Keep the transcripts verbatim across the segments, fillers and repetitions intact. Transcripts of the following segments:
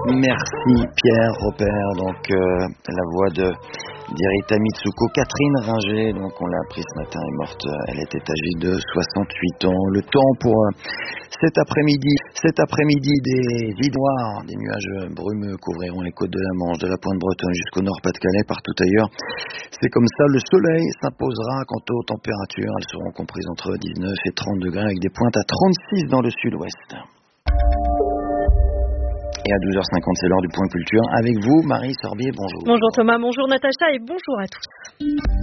Merci Pierre Robert, donc euh, la voix de d'Erita Mitsuko. Catherine Ringer, donc on l'a appris ce matin, est morte, elle était âgée de soixante-huit ans. Le temps pour euh, cet après-midi, cet après-midi des vies noires, des nuages brumeux couvriront les côtes de la Manche, de la pointe bretonne jusqu'au Nord-Pas-de-Calais, partout ailleurs. C'est comme ça, le soleil s'imposera. Quant aux températures, elles seront comprises entre dix-neuf et trente degrés avec des pointes à trente-six dans le sud-ouest. Et à douze heures cinquante, c'est l'heure du point culture. Avec vous, Marie Sorbier, bonjour. Bonjour Thomas, bonjour Natacha et bonjour à tous.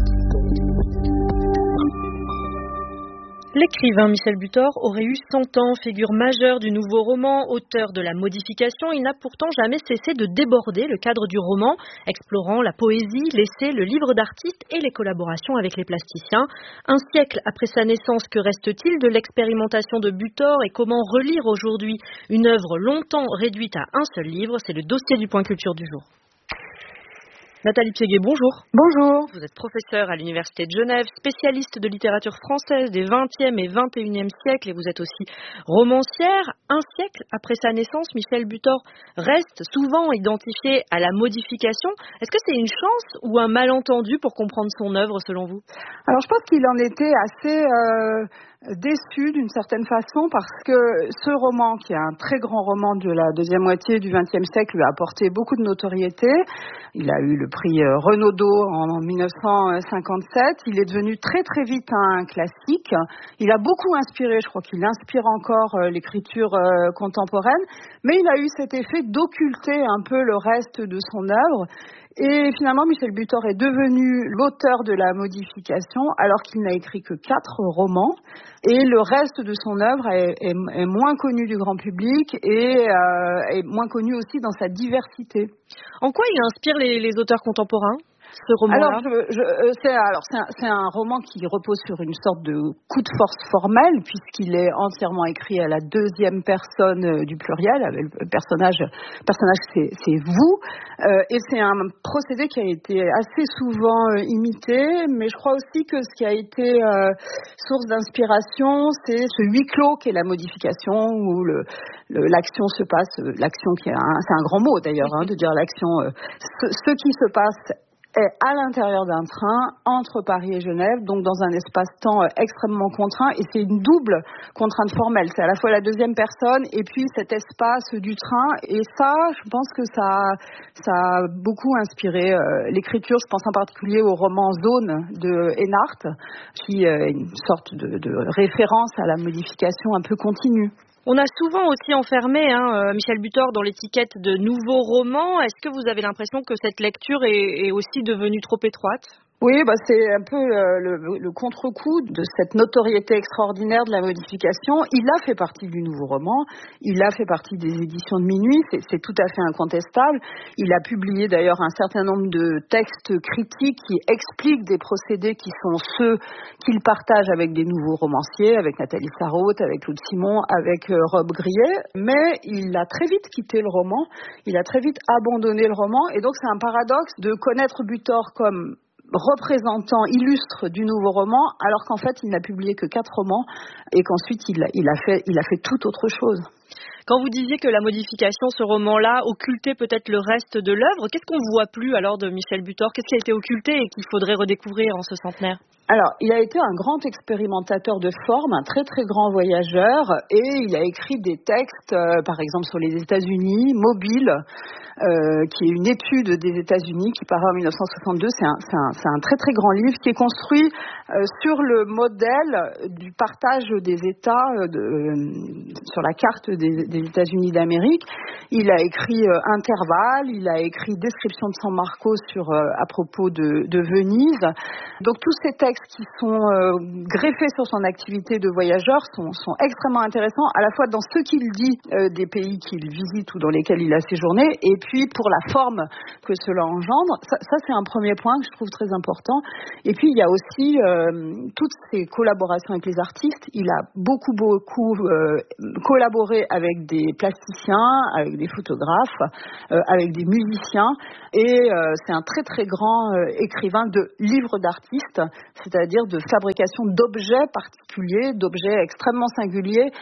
L'écrivain Michel Butor aurait eu cent ans, figure majeure du nouveau roman, auteur de La Modification. Il n'a pourtant jamais cessé de déborder le cadre du roman, explorant la poésie, l'essai, le livre d'artiste et les collaborations avec les plasticiens. Un siècle après sa naissance, que reste-t-il de l'expérimentation de Butor et comment relire aujourd'hui une œuvre longtemps réduite à un seul livre? C'est le dossier du point culture du jour. Nathalie Piéguet, bonjour. Bonjour. Vous êtes professeure à l'Université de Genève, spécialiste de littérature française des vingtième et vingt et unième siècles et vous êtes aussi romancière. Un siècle après sa naissance, Michel Butor reste souvent identifié à la modification. Est-ce que c'est une chance ou un malentendu pour comprendre son œuvre selon vous? Alors je pense qu'il en était assez euh, déçu d'une certaine façon parce que ce roman, qui est un très grand roman de la deuxième moitié du vingtième siècle, lui a apporté beaucoup de notoriété. Il a eu le prix Renaudot en mille neuf cent cinquante-sept. Il est devenu très très vite un classique. Il a beaucoup inspiré, je crois qu'il inspire encore l'écriture contemporaine, mais il a eu cet effet d'occulter un peu le reste de son œuvre. Et finalement, Michel Butor est devenu l'auteur de La Modification, alors qu'il n'a écrit que quatre romans. Et le reste de son œuvre est, est, est moins connu du grand public et euh, est moins connu aussi dans sa diversité. En quoi il inspire les, les auteurs contemporains ? Ce roman-là. Alors, je, je, c'est, alors c'est, un, c'est un roman qui repose sur une sorte de coup de force formel, puisqu'il est entièrement écrit à la deuxième personne du pluriel. Le personnage, personnage c'est, c'est vous. Euh, et c'est un procédé qui a été assez souvent euh, imité, mais je crois aussi que ce qui a été euh, source d'inspiration, c'est ce huis clos qu'est La Modification, où le, le, l'action se passe, l'action qui est un, c'est un grand mot d'ailleurs, hein, de dire l'action, euh, ce, ce qui se passe est à l'intérieur d'un train entre Paris et Genève, donc dans un espace-temps extrêmement contraint, et c'est une double contrainte formelle. C'est à la fois la deuxième personne et puis cet espace du train, et ça, je pense que ça, ça a beaucoup inspiré euh, l'écriture. Je pense en particulier au roman Zone de Hénart, qui est une sorte de, de référence à la modification un peu continue. On a souvent aussi enfermé hein, Michel Butor dans l'étiquette de nouveau roman. Est-ce que vous avez l'impression que cette lecture est, est aussi devenue trop étroite ? Oui, bah c'est un peu euh, le, le contre-coup de cette notoriété extraordinaire de La Modification. Il a fait partie du nouveau roman, il a fait partie des éditions de Minuit, c'est, c'est tout à fait incontestable. Il a publié d'ailleurs un certain nombre de textes critiques qui expliquent des procédés qui sont ceux qu'il partage avec des nouveaux romanciers, avec Nathalie Sarraute, avec Claude Simon, avec euh, Rob Grillet. Mais il a très vite quitté le roman, il a très vite abandonné le roman, et donc c'est un paradoxe de connaître Butor comme représentant illustre du nouveau roman, alors qu'en fait il n'a publié que quatre romans et qu'ensuite il a, il a fait il a fait tout autre chose. Quand vous disiez que La Modification, ce roman-là, occultait peut-être le reste de l'œuvre, qu'est-ce qu'on ne voit plus alors de Michel Butor ? Qu'est-ce qui a été occulté et qu'il faudrait redécouvrir en ce centenaire ? Alors, il a été un grand expérimentateur de forme, un très très grand voyageur, et il a écrit des textes, euh, par exemple sur les États-Unis, Mobile, euh, qui est une étude des États-Unis qui paraît en mille neuf cent soixante-deux. C'est un, c'est un, c'est un très très grand livre qui est construit euh, sur le modèle du partage des États euh, de, euh, sur la carte des, des États-Unis d'Amérique. Il a écrit euh, Intervalle, il a écrit Description de San Marco sur euh, à propos de, de Venise. Donc tous ces textes qui sont euh, greffés sur son activité de voyageur sont, sont extrêmement intéressants, à la fois dans ce qu'il dit euh, des pays qu'il visite ou dans lesquels il a séjourné, et puis pour la forme que cela engendre. Ça, ça c'est un premier point que je trouve très important. Et puis il y a aussi euh, toutes ces collaborations avec les artistes. Il a beaucoup beaucoup euh, collaboré avec des plasticiens, avec des photographes, euh, avec des musiciens, et euh, c'est un très très grand euh, écrivain de livres d'artistes, c'est-à-dire de fabrication d'objets particuliers, d'objets extrêmement singuliers,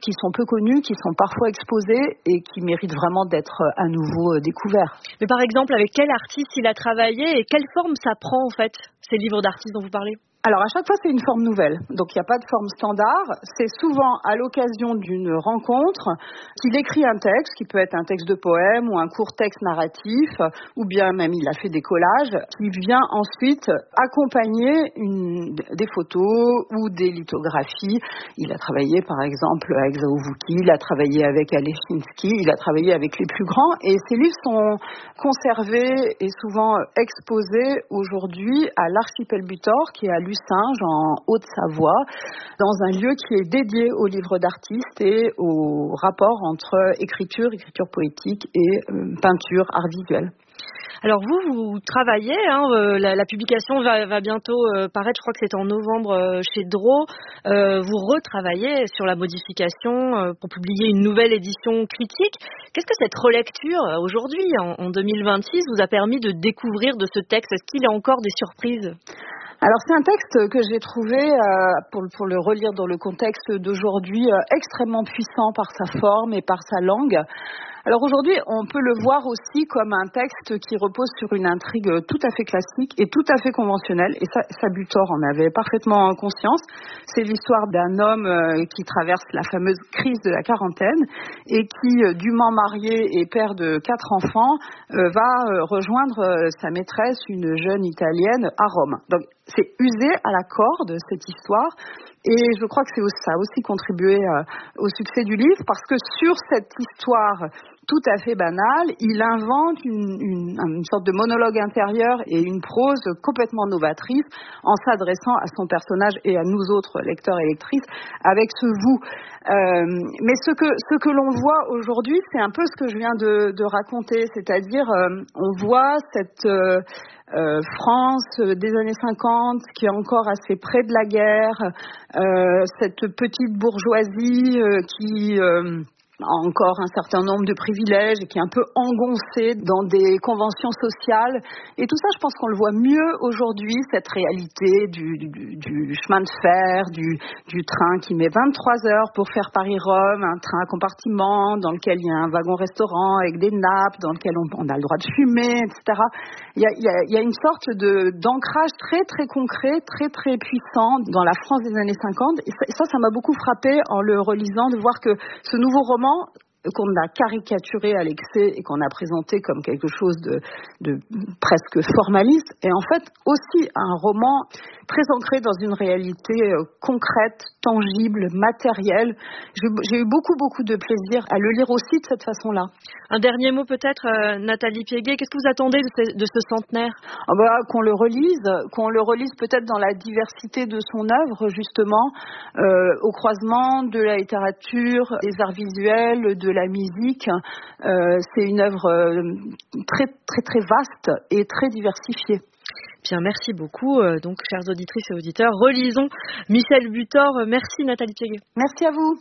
qui sont peu connus, qui sont parfois exposés et qui méritent vraiment d'être à nouveau découverts. Mais par exemple, avec quel artiste il a travaillé et quelle forme ça prend en fait, ces livres d'artistes dont vous parlez ? Alors à chaque fois c'est une forme nouvelle, donc il n'y a pas de forme standard, c'est souvent à l'occasion d'une rencontre qu'il écrit un texte, qui peut être un texte de poème ou un court texte narratif, ou bien même il a fait des collages, qui vient ensuite accompagner une, des photos ou des lithographies. Il a travaillé par exemple avec Zauvuki, il a travaillé avec Alechinsky, il a travaillé avec les plus grands, et ces livres sont conservés et souvent exposés aujourd'hui à l'Archipel Butor, qui est à Lucinge, en Haute-Savoie, dans un lieu qui est dédié aux livres d'artistes et au rapport entre écriture, écriture poétique et euh, peinture, art visuel. Alors vous, vous travaillez, hein, euh, la, la publication va, va bientôt euh, paraître, je crois que c'est en novembre euh, chez Draw. Euh, vous retravaillez sur la modification euh, pour publier une nouvelle édition critique. Qu'est-ce que cette relecture euh, aujourd'hui, en, en deux mille vingt-six, vous a permis de découvrir de ce texte ? Est-ce qu'il y a encore des surprises ? Alors c'est un texte que j'ai trouvé, euh, pour, pour le relire dans le contexte d'aujourd'hui, euh, extrêmement puissant par sa forme et par sa langue. Alors aujourd'hui, on peut le voir aussi comme un texte qui repose sur une intrigue tout à fait classique et tout à fait conventionnelle, et ça, ça Butor en avait parfaitement conscience. C'est l'histoire d'un homme euh, qui traverse la fameuse crise de la quarantaine et qui, euh, dûment marié et père de quatre enfants, euh, va euh, rejoindre euh, sa maîtresse, une jeune italienne, à Rome. Donc c'est usé à la corde, cette histoire. Et je crois que c'est aussi, ça a aussi contribué euh, au succès du livre, parce que sur cette histoire tout à fait banale, il invente une, une, une sorte de monologue intérieur et une prose complètement novatrice en s'adressant à son personnage et à nous autres lecteurs et lectrices avec ce vous. Euh, mais ce que, ce que l'on voit aujourd'hui, c'est un peu ce que je viens de, de raconter, c'est-à-dire euh, on voit cette euh, euh, France des années cinquante qui est encore assez près de la guerre, euh, cette petite bourgeoisie euh, qui... Euh, a encore un certain nombre de privilèges et qui est un peu engoncé dans des conventions sociales. Et tout ça, je pense qu'on le voit mieux aujourd'hui, cette réalité du, du, du chemin de fer, du, du train qui met vingt-trois heures pour faire Paris-Rome, un train à compartiment dans lequel il y a un wagon-restaurant avec des nappes, dans lequel on, on a le droit de fumer, et cetera. Il y a, il y a, il y a une sorte de, d'ancrage très, très concret, très, très puissant dans la France des années cinquante. Et ça, ça m'a beaucoup frappé en le relisant, de voir que ce nouveau roman qu'on a caricaturé à l'excès et qu'on a présenté comme quelque chose de, de presque formaliste, est en fait aussi un roman très ancré dans une réalité concrète, tangible, matérielle. J'ai, j'ai eu beaucoup, beaucoup de plaisir à le lire aussi de cette façon-là. Un dernier mot peut-être, euh, Nathalie Piéguet, qu'est-ce que vous attendez de ce, de ce centenaire ? Ah bah, qu'on le relise, qu'on le relise peut-être dans la diversité de son œuvre, justement, euh, au croisement de la littérature, des arts visuels, de la musique. Euh, c'est une œuvre euh, très, très, très vaste et très diversifiée. Bien, merci beaucoup. Euh, donc, chères auditrices et auditeurs, relisons Michel Butor. Merci Nathalie Piéguet. Merci à vous.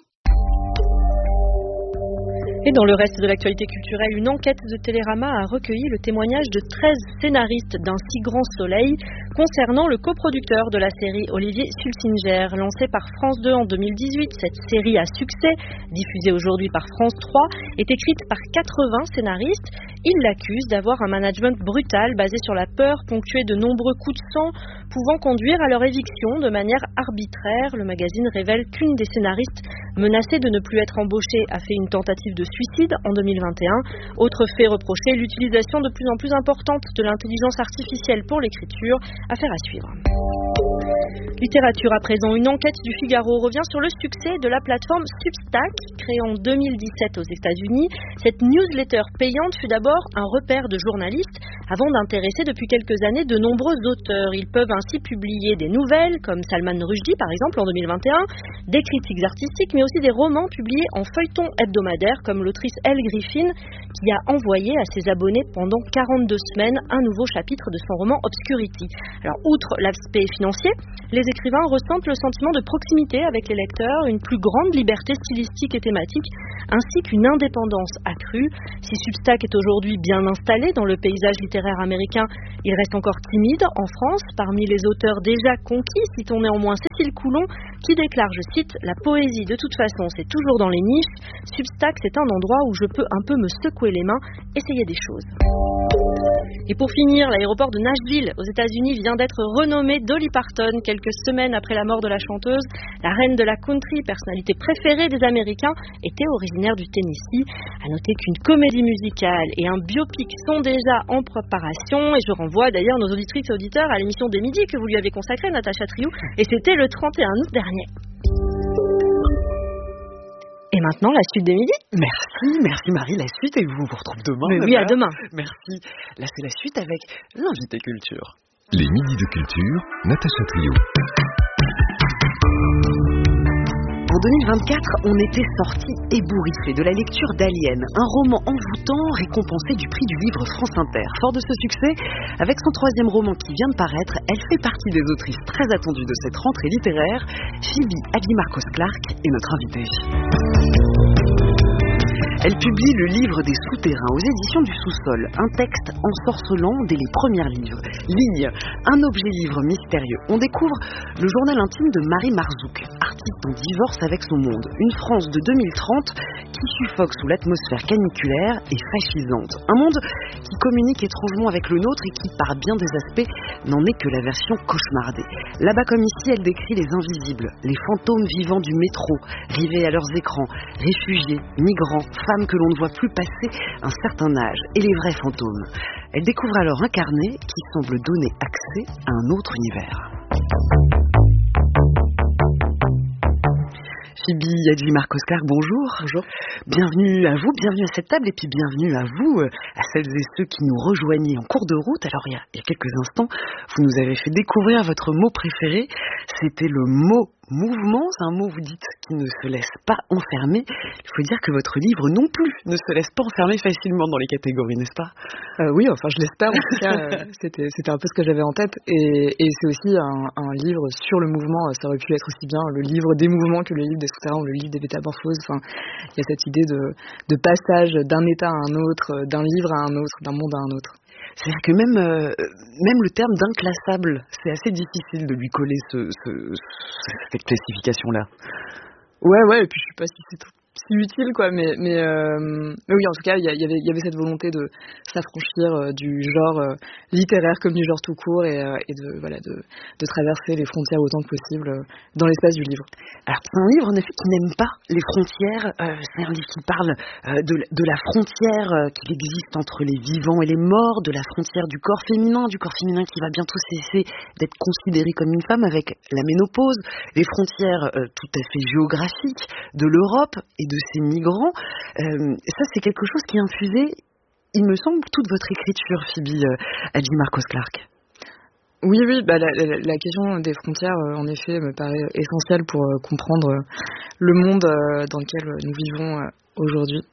Et dans le reste de l'actualité culturelle, une enquête de Télérama a recueilli le témoignage de treize scénaristes d'un si grand soleil concernant le coproducteur de la série Olivier Sulsinger. Lancée par France deux en deux mille dix-huit, cette série à succès, diffusée aujourd'hui par France trois, est écrite par quatre-vingts scénaristes. Ils l'accusent d'avoir un management brutal basé sur la peur, ponctué de nombreux coups de sang, pouvant conduire à leur éviction de manière arbitraire. Le magazine révèle qu'une des scénaristes menacée de ne plus être embauchée a fait une tentative de suicide en deux mille vingt et un. Autre fait reproché, l'utilisation de plus en plus importante de l'intelligence artificielle pour l'écriture. Affaire à suivre. Littérature à présent, une enquête du Figaro revient sur le succès de la plateforme Substack, créée en deux mille dix-sept aux États-Unis. Cette newsletter payante fut d'abord un repère de journalistes avant d'intéresser depuis quelques années de nombreux auteurs. Ils peuvent ainsi publier des nouvelles, comme Salman Rushdie par exemple en deux mille vingt et un, des critiques artistiques, mais aussi des romans publiés en feuilleton hebdomadaire, comme l'autrice Elle Griffin, qui a envoyé à ses abonnés pendant quarante-deux semaines un nouveau chapitre de son roman Obscurity. Alors, outre l'aspect financier, Les écrivains ressentent le sentiment de proximité avec les lecteurs, une plus grande liberté stylistique et thématique, ainsi qu'une indépendance accrue. Si Substack est aujourd'hui bien installé dans le paysage littéraire américain, il reste encore timide en France. Parmi les auteurs déjà conquis, citons néanmoins Cécile Coulon, qui déclare, je cite, « La poésie, de toute façon, c'est toujours dans les niches. Substack, c'est un endroit où je peux un peu me secouer les mains, essayer des choses. » Et pour finir, l'aéroport de Nashville, aux États-Unis, vient d'être renommé Dolly Parton, quelques semaines après la mort de la chanteuse. La reine de la country, personnalité préférée des Américains, était originaire du Tennessee. À noter qu'une comédie musicale et un biopic sont déjà en préparation. Et je renvoie d'ailleurs nos auditrices et auditeurs à l'émission des midis que vous lui avez consacrée, Natacha Triou. Et c'était le trente et un août dernier. Et maintenant, la suite des midis. Merci, merci Marie, la suite, et vous, on vous retrouve demain. Mais oui, à demain. Merci. Là, c'est la suite avec l'invité culture. Les midis de culture, Natacha Triou. En deux mille vingt-quatre, on était sortis ébouriffés de la lecture d'Alien, un roman envoûtant récompensé du prix du livre France Inter. Fort de ce succès, avec son troisième roman qui vient de paraître, elle fait partie des autrices très attendues de cette rentrée littéraire. Phoebe Hadjimarkos-Clarke est notre invitée. Elle publie le livre des souterrains aux éditions du Sous-sol, un texte ensorcelant dès les premières livres. Lignes, un objet-livre mystérieux. On découvre le journal intime de Marie Marzouk, artiste en divorce avec son monde. Une France de deux mille trente qui suffoque sous l'atmosphère caniculaire et fascisante. Un monde qui communique étrangement avec le nôtre et qui, par bien des aspects, n'en est que la version cauchemardée. Là-bas comme ici, elle décrit les invisibles, les fantômes vivants du métro, rivés à leurs écrans, réfugiés, migrants, femmes que l'on ne voit plus passer un certain âge, et les vrais fantômes. Elle découvre alors un carnet qui semble donner accès à un autre univers. Phoebe Hadjimarkos-Clarke, bonjour. Bonjour. Bienvenue à vous, bienvenue à cette table, et puis bienvenue à vous, à celles et ceux qui nous rejoignaient en cours de route. Alors, il y a, il y a quelques instants, vous nous avez fait découvrir votre mot préféré. C'était le mot mouvement. C'est un mot, vous dites, qui ne se laisse pas enfermer. Il faut dire que votre livre non plus ne se laisse pas enfermer facilement dans les catégories, n'est-ce pas? euh, Oui, enfin, je l'espère. En tout cas, euh, c'était, c'était un peu ce que j'avais en tête. Et, et c'est aussi un, un livre sur le mouvement. Ça aurait pu être aussi bien le livre des mouvements que le livre des souterrains ou le livre des métamorphoses. Enfin, il y a cette idée de, de passage d'un état à un autre, d'un livre à un autre, d'un monde à un autre. C'est-à-dire que même, euh, même le terme d'inclassable, c'est assez difficile de lui coller ce, ce, cette classification-là. Ouais, ouais, et puis je sais pas si c'est tout si utile, quoi, mais, mais, euh, mais oui, en tout cas, il y, y, avait, y avait cette volonté de s'affranchir euh, du genre euh, littéraire comme du genre tout court et, euh, et de, voilà, de, de traverser les frontières autant que possible euh, dans l'espace du livre. Alors, c'est un livre, en effet, qui n'aime pas les frontières. Euh, c'est un livre qui parle euh, de, de la frontière euh, qui existe entre les vivants et les morts, de la frontière du corps féminin, du corps féminin qui va bientôt cesser d'être considéré comme une femme avec la ménopause, les frontières euh, tout à fait géographiques de l'Europe et de ces migrants. Euh, ça, c'est quelque chose qui infusait, il me semble, toute votre écriture, Phoebe euh, Hadjimarkos-Clarke. Oui, oui, bah, la, la, la question des frontières, euh, en effet, me paraît essentielle pour euh, comprendre euh, le monde euh, dans lequel nous vivons euh, aujourd'hui.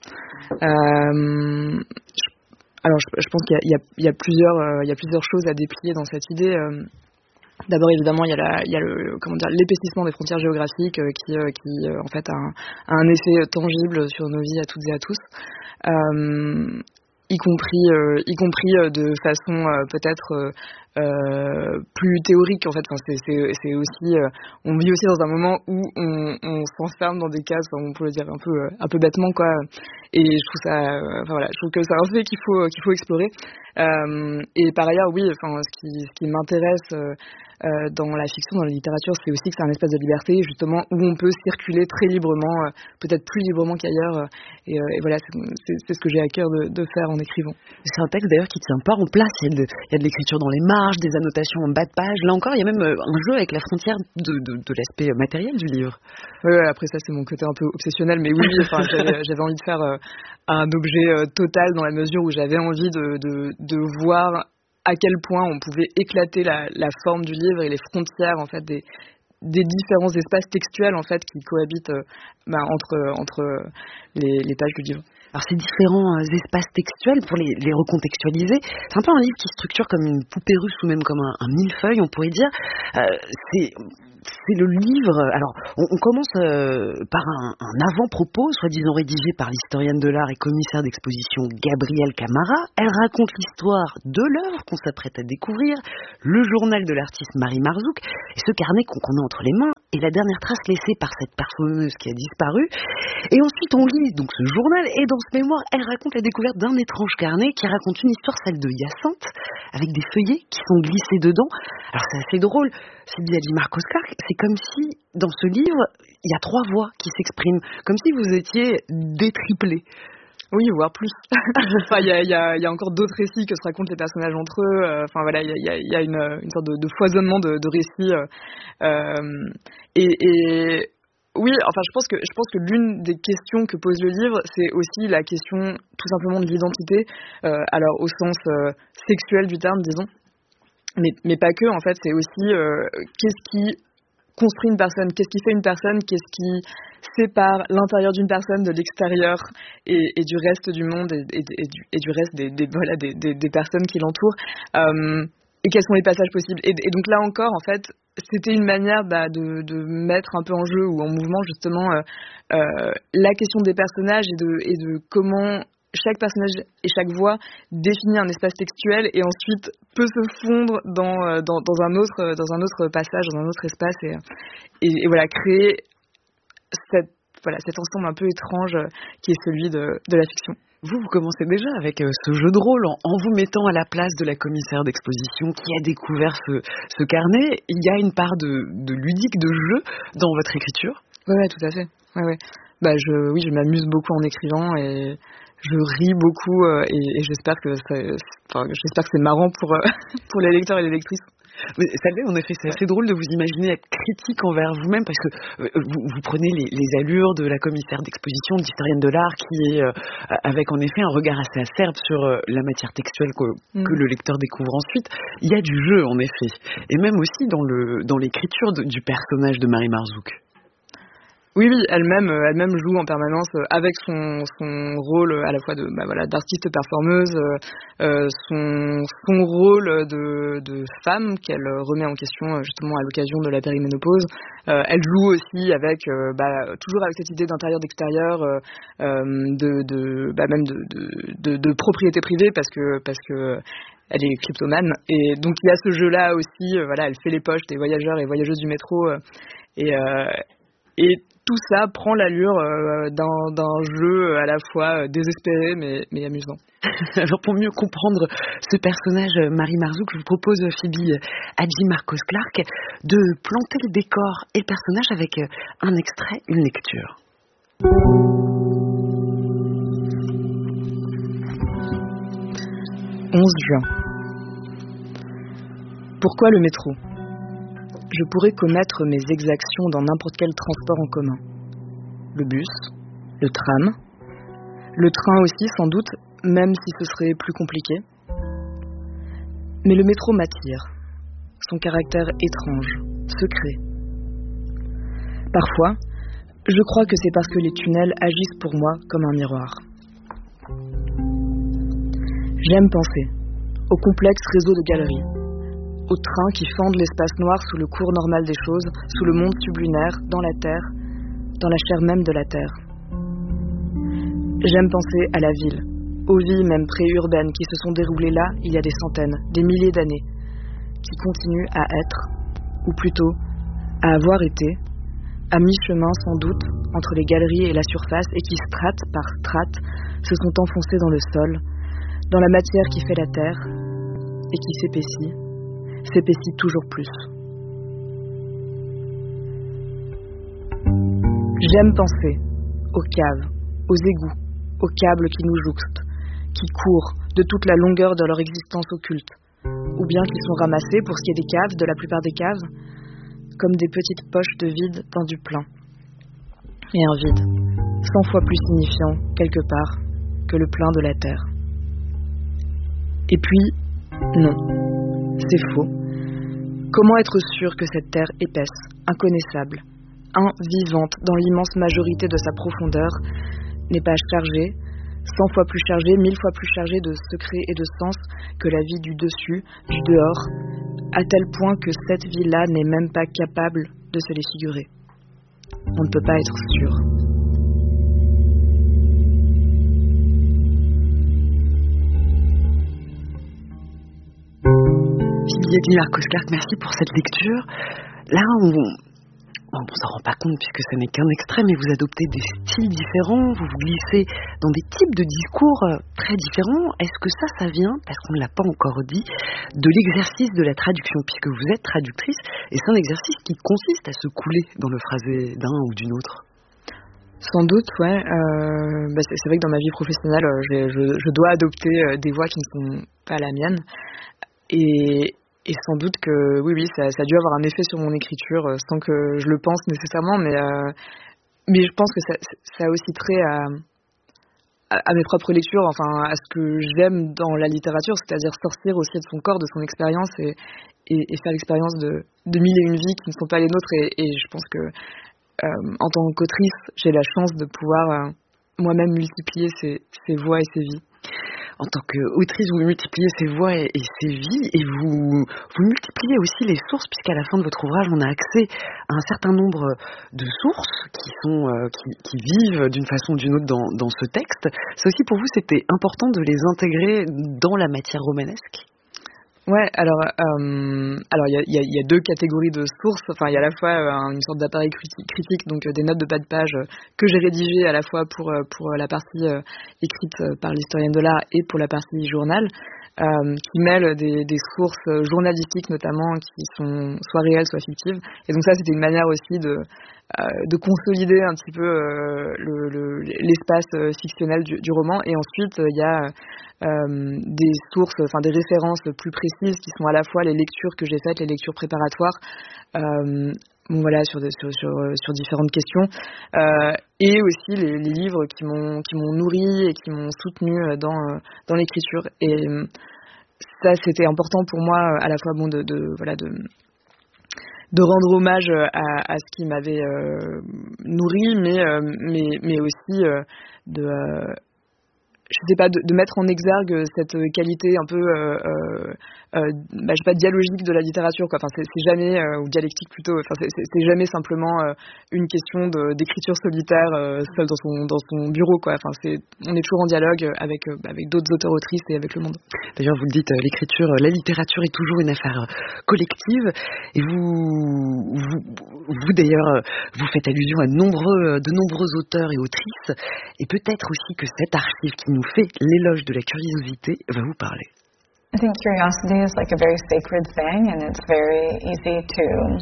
Euh, je, alors, je, je pense qu'il y a, il y a, il y a plusieurs, euh, il y a plusieurs choses à déplier dans cette idée. Euh, D'abord, évidemment, il y a, la, il y a le, comment dire, l'épaississement des frontières géographiques euh, qui, euh, qui euh, en fait, a un, a un effet tangible sur nos vies à toutes et à tous, euh, y compris, euh, y compris euh, de façon euh, peut-être euh, euh, plus théorique. En fait, enfin, c'est, c'est, c'est aussi, euh, on vit aussi dans un moment où on, on s'enferme dans des cases, enfin, on peut le dire un peu, euh, un peu bêtement, quoi. Et je trouve ça, euh, enfin voilà, je trouve que c'est un fait qu'il faut, qu'il faut explorer. Euh, et par ailleurs, oui, enfin, ce qui, ce qui m'intéresse euh, euh, dans la fiction, dans la littérature, c'est aussi que c'est un espace de liberté, justement, où on peut circuler très librement, euh, peut-être plus librement qu'ailleurs. Euh, et, euh, et voilà, c'est, c'est, c'est ce que j'ai à cœur de, de faire en écrivant. C'est un texte d'ailleurs qui tient pas en place. Il y a de, il y a de l'écriture dans les marges, des annotations en bas de page. Là encore, il y a même un jeu avec la frontière de, de, de l'aspect matériel du livre. Oui, ouais, après ça, c'est mon côté un peu obsessionnel, mais oui, enfin, j'avais, j'avais envie de faire euh, un objet euh, total dans la mesure où j'avais envie de, de, de voir à quel point on pouvait éclater la, la forme du livre et les frontières en fait des, des différents espaces textuels en fait qui cohabitent euh, bah, entre entre les, les pages du livre. Alors ces différents euh, espaces textuels, pour les, les recontextualiser, c'est un peu un livre qui structure comme une poupée russe ou même comme un, un millefeuille, on pourrait dire. Euh, c'est... C'est le livre. Alors, on, on commence euh, par un, un avant-propos, soi-disant rédigé par l'historienne de l'art et commissaire d'exposition Gabrielle Camara. Elle raconte l'histoire de l'œuvre qu'on s'apprête à découvrir, le journal de l'artiste Marie Marzouk, et ce carnet qu'on qu'on a entre les mains, et la dernière trace laissée par cette parfumeuse qui a disparu. Et ensuite, on lit donc ce journal, et dans ce mémoire, elle raconte la découverte d'un étrange carnet qui raconte une histoire, celle de Hyacinthe, avec des feuillets qui sont glissés dedans. Alors, c'est assez drôle. Sylvie Hadjimarkos Clarke, c'est comme si, dans ce livre, il y a trois voix qui s'expriment, comme si vous étiez détriplés. Oui, voire plus. Enfin, il y a, y, a, y a encore d'autres récits que se racontent les personnages entre eux. Euh, enfin voilà, il y a, y a une, une sorte de, de foisonnement de, de récits. Euh, et, et oui, enfin, je pense que je pense que l'une des questions que pose le livre, c'est aussi la question tout simplement de l'identité. Euh, alors au sens euh, sexuel du terme, disons. Mais, mais pas que, en fait, c'est aussi euh, qu'est-ce qui construit une personne, qu'est-ce qui fait une personne, qu'est-ce qui sépare l'intérieur d'une personne de l'extérieur et, et du reste du monde et, et, et, du, et du reste des, des, voilà, des, des, des personnes qui l'entourent, euh, et quels sont les passages possibles. Et, et donc là encore, en fait, c'était une manière bah, de, de mettre un peu en jeu ou en mouvement justement euh, euh, la question des personnages et de, et de comment chaque personnage et chaque voix définit un espace textuel et ensuite peut se fondre dans, dans, dans, un, autre, dans un autre passage, dans un autre espace et, et, et voilà, créer cette, voilà, cet ensemble un peu étrange qui est celui de, de la fiction. Vous, vous commencez déjà avec ce jeu de rôle en, en vous mettant à la place de la commissaire d'exposition qui a découvert ce, ce carnet. Il y a une part de, de ludique, de jeu dans votre écriture? Oui, ouais, tout à fait. Ouais, ouais. Bah, je, oui, je m'amuse beaucoup en écrivant et je ris beaucoup euh, et, et j'espère que ça, enfin, j'espère que c'est marrant pour euh, pour les lecteurs et les lectrices. Mais Salvé, en effet, c'est assez drôle de vous imaginer être critique envers vous-même parce que euh, vous, vous prenez les, les allures de la commissaire d'exposition, de l'historienne de l'art qui est euh, avec en effet un regard assez acerbe sur euh, la matière textuelle que, mm. que le lecteur découvre ensuite. Il y a du jeu en effet, et même aussi dans le dans l'écriture de, du personnage de Marie Marzouk. Oui, oui, elle-même, elle-même joue en permanence avec son, son rôle à la fois de, bah voilà, d'artiste performeuse, euh, son, son rôle de, de femme qu'elle remet en question justement à l'occasion de la périménopause. Euh, elle joue aussi avec, euh, bah, toujours avec cette idée d'intérieur-d'extérieur, euh, de, de, bah, même de, de, de, de propriété privée parce que, parce que elle est kleptomane. Et donc il y a ce jeu-là aussi. Euh, voilà, elle fait les poches des voyageurs et voyageuses du métro. Euh, et, euh, et tout ça prend l'allure euh, d'un, d'un jeu à la fois désespéré mais, mais amusant. Alors pour mieux comprendre ce personnage Marie Marzouk, je vous propose, Phoebe Hadjimarkos Clarke, de planter le décor et le personnage avec un extrait, une lecture. onze juin. Pourquoi le métro ? Je pourrais commettre mes exactions dans n'importe quel transport en commun. Le bus, le tram, le train aussi sans doute, même si ce serait plus compliqué. Mais le métro m'attire, son caractère étrange, secret. Parfois, je crois que c'est parce que les tunnels agissent pour moi comme un miroir. J'aime penser au complexe réseau de galeries, aux trains qui fendent l'espace noir sous le cours normal des choses, sous le monde sublunaire, dans la terre, dans la chair même de la terre. J'aime penser à la ville, aux vies même préurbaines qui se sont déroulées là il y a des centaines, des milliers d'années, qui continuent à être, ou plutôt à avoir été, à mi-chemin sans doute entre les galeries et la surface et qui, strate par strate, se sont enfoncées dans le sol, dans la matière qui fait la terre et qui s'épaissit, s'épaissit toujours plus. J'aime penser aux caves, aux égouts, aux câbles qui nous jouxtent, qui courent de toute la longueur de leur existence occulte, ou bien qui sont ramassés, pour ce qui est des caves, de la plupart des caves, comme des petites poches de vide dans du plein. Et un vide, cent fois plus signifiant, quelque part, que le plein de la terre. Et puis, non, c'est faux. Comment être sûr que cette terre épaisse, inconnaissable, invivante dans l'immense majorité de sa profondeur, n'est pas chargée, cent fois plus chargée, mille fois plus chargée de secrets et de sens que la vie du dessus, du dehors, à tel point que cette vie-là n'est même pas capable de se les figurer. On ne peut pas être sûr. Sylvie Marcos-Clark, merci pour cette lecture. Là, on on ne s'en rend pas compte puisque ce n'est qu'un extrait, mais vous adoptez des styles différents, vous vous glissez dans des types de discours très différents. Est-ce que ça, ça vient, parce qu'on ne l'a pas encore dit, de l'exercice de la traduction, puisque vous êtes traductrice, et c'est un exercice qui consiste à se couler dans le phrasé d'un ou d'une autre? Sans doute, ouais. Euh, bah c'est, c'est vrai que dans ma vie professionnelle, je, je, je dois adopter des voix qui ne sont pas la mienne. Et, et sans doute que, oui, oui, ça, ça a dû avoir un effet sur mon écriture, sans que je le pense nécessairement, mais, euh, mais je pense que ça, ça a aussi trait à, à, à mes propres lectures, enfin, à ce que j'aime dans la littérature, c'est-à-dire sortir aussi de son corps, de son expérience, et, et, et faire l'expérience de, de mille et une vies qui ne sont pas les nôtres. Et, et je pense que, euh, en tant qu'autrice, j'ai la chance de pouvoir euh, moi-même multiplier ces, ces voix et ces vies. En tant qu'autrice, vous multipliez ces voix et, et ces vies, et vous, vous multipliez aussi les sources, puisqu'à la fin de votre ouvrage, on a accès à un certain nombre de sources qui, sont, euh, qui, qui vivent d'une façon ou d'une autre dans, dans ce texte. Ça aussi, pour vous, c'était important de les intégrer dans la matière romanesque? Ouais, alors euh, alors il y a, y, a, y a deux catégories de sources. Enfin, il y a à la fois euh, une sorte d'appareil critique, critique donc euh, des notes de bas de page euh, que j'ai rédigées à la fois pour euh, pour la partie euh, écrite euh, par l'historienne de l'art et pour la partie journal, euh, qui mêlent des, des sources journalistiques notamment qui sont soit réelles soit fictives. Et donc ça, c'était une manière aussi de euh, de consolider un petit peu euh, le, le, l'espace fictionnel du, du roman. Et ensuite, il y a Euh, des sources, enfin des références plus précises qui sont à la fois les lectures que j'ai faites, les lectures préparatoires, euh, bon voilà sur, de, sur sur sur différentes questions, euh, et aussi les, les livres qui m'ont qui m'ont nourri et qui m'ont soutenu dans dans l'écriture. Et ça, c'était important pour moi à la fois bon de, de voilà de de rendre hommage à, à ce qui m'avait euh, nourri, mais euh, mais mais aussi euh, de euh, je sais pas, de, de mettre en exergue cette qualité un peu, euh, euh, euh, bah, je sais pas, dialogique de la littérature, quoi. Enfin, c'est, c'est jamais, euh, ou dialectique plutôt. Enfin, c'est, c'est, c'est jamais simplement euh, une question de, d'écriture solitaire euh, seule dans son dans son bureau, quoi. Enfin, c'est, on est toujours en dialogue avec euh, avec d'autres auteurs autrices et avec le monde. D'ailleurs, vous le dites, l'écriture, la littérature est toujours une affaire collective. Et vous, vous, vous d'ailleurs, vous faites allusion à de nombreux, de nombreux auteurs et autrices, et peut-être aussi que cette archive qui nous fait l'éloge de la curiosité va vous parler. I think curiosity is like a very sacred thing, and it's very easy to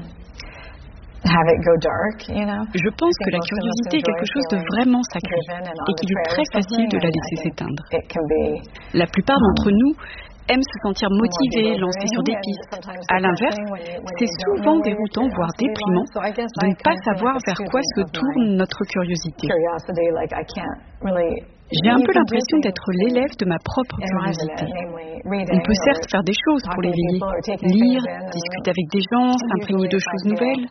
have it go dark, you know. Je pense que la curiosité est quelque chose de vraiment sacré et qu'il est très facile de la laisser s'éteindre. La plupart d'entre nous aiment se sentir motivés, lancés sur des pistes. À l'inverse, c'est souvent déroutant, voire déprimant, de ne pas savoir vers quoi se tourne notre curiosité. J'ai un peu l'impression d'être l'élève de ma propre curiosité. On peut certes faire des choses pour l'éveiller, lire, discuter avec des gens, s'imprégner de choses nouvelles.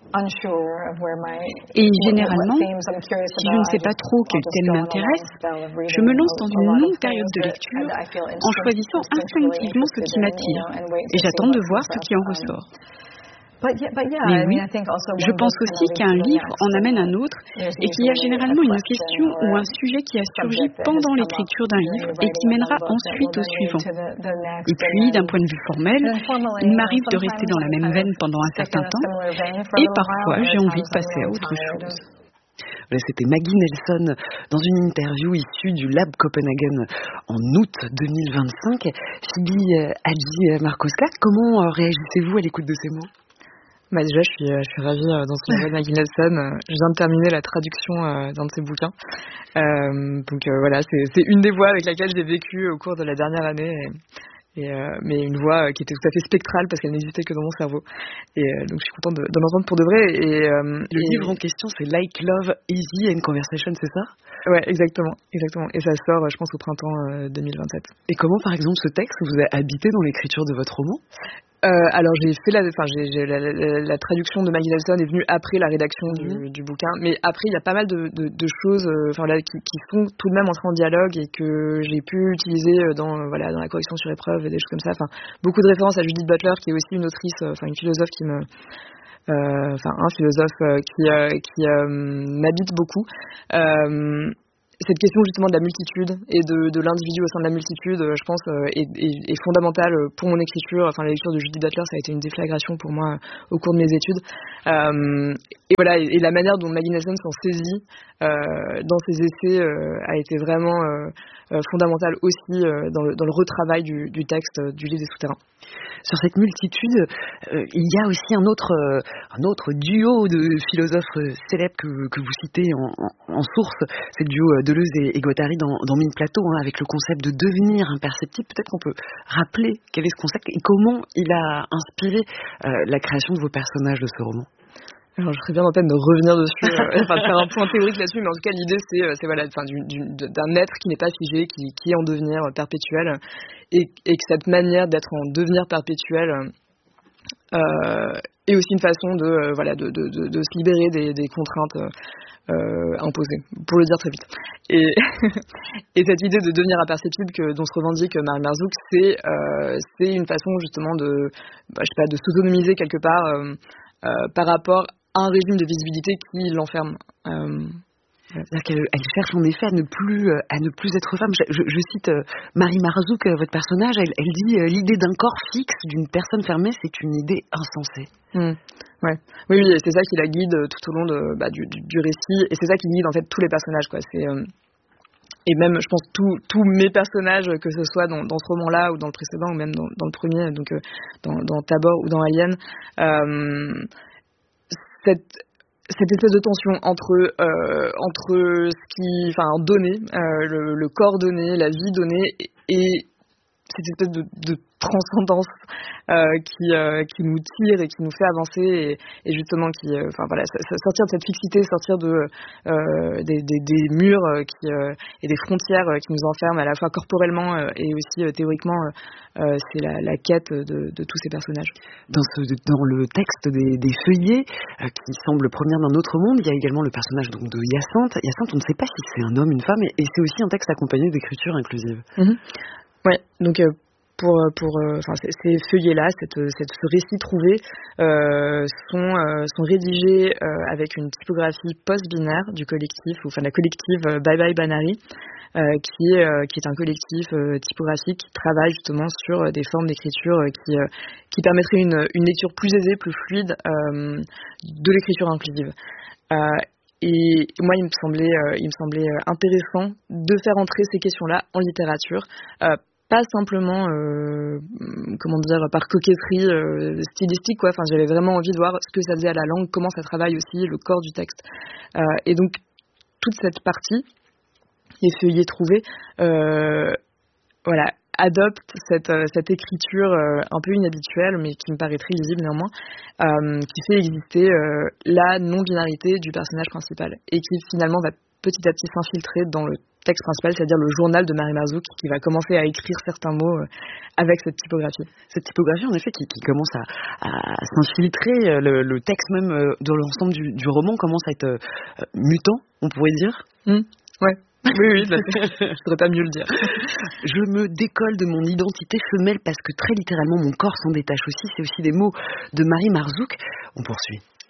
Et généralement, si je ne sais pas trop quel thème m'intéresse, je me lance dans une longue période de lecture en choisissant instinctivement ce qui m'attire et j'attends de voir ce qui en ressort. Mais oui, je pense aussi qu'un livre en amène un autre et qu'il y a généralement une question ou un sujet qui a surgi pendant l'écriture d'un livre et qui mènera ensuite au suivant. Et puis, d'un point de vue formel, il m'arrive de rester dans la même veine pendant un certain temps et parfois j'ai envie de passer à autre chose. C'était Maggie Nelson dans une interview issue du Lab Copenhagen en août deux mille vingt-cinq. Sylvie Hadji Marcos-Clark, comment réagissez-vous à l'écoute de ces mots? Bah déjà, je suis, je suis ravie euh, dans ce nouvel Maggie Nelson. Je viens de terminer la traduction euh, d'un de ses bouquins. Euh, donc euh, voilà, c'est, c'est une des voix avec laquelle j'ai vécu au cours de la dernière année. Et, et, euh, mais une voix qui était tout à fait spectrale parce qu'elle n'existait que dans mon cerveau. Et euh, donc je suis contente de, de l'entendre pour de vrai. Et, euh, Le et... livre en question, c'est Like Love, Easy and Conversation, c'est ça? Ouais, exactement, exactement. Et ça sort, je pense, au printemps euh, deux mille vingt-sept. Et comment, par exemple, ce texte vous a habité dans l'écriture de votre roman? Euh, alors j'ai fait la, enfin j'ai, j'ai la, la, la traduction de Maggie Nelson est venue après la rédaction mmh. du, du bouquin, mais après il y a pas mal de, de, de choses, enfin euh, là qui, qui sont tout de même entrées en dialogue et que j'ai pu utiliser dans euh, voilà dans la correction sur épreuve et des choses comme ça. Enfin beaucoup de références à Judith Butler qui est aussi une autrice, enfin euh, une philosophe qui me, enfin euh, un philosophe euh, qui euh, qui euh, m'habite beaucoup. Euh, Cette question justement de la multitude et de, de l'individu au sein de la multitude, je pense, est, est, est fondamentale pour mon écriture. Enfin, la lecture de Judith Butler, ça a été une déflagration pour moi au cours de mes études. Euh, et voilà, et, et la manière dont Maggie Nelson s'en saisit euh, dans ses essais euh, a été vraiment euh, fondamentale aussi euh, dans, le, dans le retravail du, du texte du livre des souterrains. Sur cette multitude, euh, il y a aussi un autre, euh, un autre duo de philosophes célèbres que, que vous citez en, en, en source, c'est le duo Deleuze et, et Guattari dans, dans Mine Plateau, hein, avec le concept de devenir imperceptible. Peut-être qu'on peut rappeler quel est ce concept et comment il a inspiré euh, la création de vos personnages de ce roman. Alors, je serais bien en peine de revenir dessus, euh, enfin de faire un point théorique là-dessus, mais en tout cas l'idée c'est, c'est voilà, enfin du, du, d'un être qui n'est pas figé, qui, qui est en devenir perpétuel, et, et que cette manière d'être en devenir perpétuel euh, est aussi une façon de euh, voilà de, de, de, de se libérer des, des contraintes euh, imposées, pour le dire très vite. Et, et cette idée de devenir imperceptible que dont se revendique Marie Marzouk, c'est euh, c'est une façon justement de, bah, je sais pas, de s'autonomiser quelque part euh, euh, par rapport un régime de visibilité qui l'enferme. Euh, C'est-à-dire qu'elle elle cherche en effet à ne plus, à ne plus être femme. Je, je, je cite euh, Marie Marzouk, votre personnage, elle, elle dit euh, « L'idée d'un corps fixe, d'une personne fermée, c'est une idée insensée. Mmh. » Ouais. Oui, oui, c'est ça qui la guide tout au long de, bah, du, du, du récit, et c'est ça qui guide en fait tous les personnages, quoi. C'est, euh, et même, je pense, tous tous mes personnages, que ce soit dans, dans ce roman-là, ou dans le précédent, ou même dans, dans le premier, donc euh, dans, dans Tabor ou dans Alien, euh, Cette, cette espèce de tension entre euh, entre ce qui, enfin, donné, euh, le, le corps donné, la vie donnée, et, et cette espèce de, de transcendance euh, qui euh, qui nous tire et qui nous fait avancer, et, et justement qui, euh, enfin voilà, sortir de cette fixité, sortir de euh, des, des, des murs qui euh, et des frontières qui nous enferment à la fois corporellement euh, et aussi euh, théoriquement. Euh, c'est la, la quête de, de tous ces personnages. Dans, ce, dans le texte des, des feuillets, euh, qui semble provenir d'un autre monde, il y a également le personnage donc de Hyacinthe. Hyacinthe, on ne sait pas si c'est un homme, une femme, et, et c'est aussi un texte accompagné d'écriture inclusive. Mmh. Ouais, donc euh, pour pour enfin euh, ces feuillets-là, cette, cette ce récit trouvé euh, sont euh, sont rédigés euh, avec une typographie post-binaire du collectif, ou enfin de la collective euh, Bye Bye Banary. Euh, qui est euh, qui est un collectif euh, typographique qui travaille justement sur euh, des formes d'écriture euh, qui euh, qui permettraient une une lecture plus aisée, plus fluide euh, de l'écriture inclusive. Euh, et moi, il me semblait euh, il me semblait intéressant de faire entrer ces questions-là en littérature. Euh, pas simplement euh, comment dire par coquetterie euh, stylistique, quoi. Enfin, j'avais vraiment envie de voir ce que ça faisait à la langue, comment ça travaille aussi le corps du texte. Euh, et donc toute cette partie, les feuillets trouvés, euh, voilà, adopte cette, euh, cette écriture euh, un peu inhabituelle, mais qui me paraît très lisible néanmoins, euh, qui fait exister euh, la non-binarité du personnage principal, et qui finalement va petit à petit s'infiltrer dans le texte principal, c'est-à-dire le journal de Marie Marzouk, qui va commencer à écrire certains mots euh, avec cette typographie. Cette typographie, en effet, qui, qui commence à, à s'infiltrer, le, le texte même euh, de l'ensemble du, du roman commence à être euh, mutant, on pourrait dire. Mmh, ouais. Oui, oui, bah, je ne saurais pas mieux le dire. Je me décolle de mon identité femelle parce que très littéralement mon corps s'en détache aussi. C'est aussi des mots de Marie Marzouk. On poursuit.